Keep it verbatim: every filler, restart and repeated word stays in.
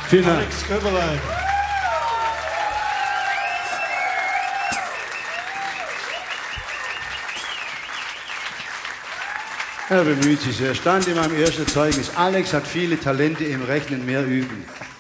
Vielen Dank. Alex Köberlein. Er bemüht sich. Er stand in meinem ersten Zeugnis. Alex hat viele Talente im Rechnen, mehr üben.